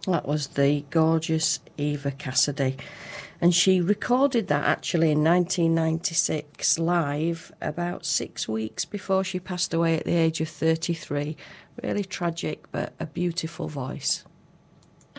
That was the gorgeous Eva Cassidy. And she recorded that actually in 1996 live, about 6 weeks before she passed away at the age of 33. Really tragic, but a beautiful voice.